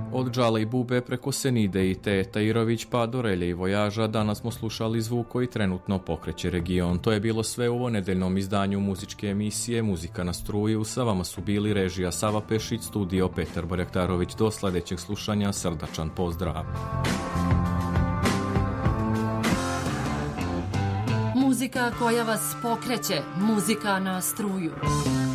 Od Džale i Bube preko Senide i Teta Irović pa do Relje i Vojaža danas smo slušali zvuk koji trenutno pokreće region. To je bilo sve u ovo nedeljnom izdanju muzičke emisije Muzika na struju. Sa vama su bili režija Sava Pešić, studio Petar Borjaktarović. Do sledećeg slušanja, srdačan pozdrav. Muzika koja vas pokreće, muzika na struju.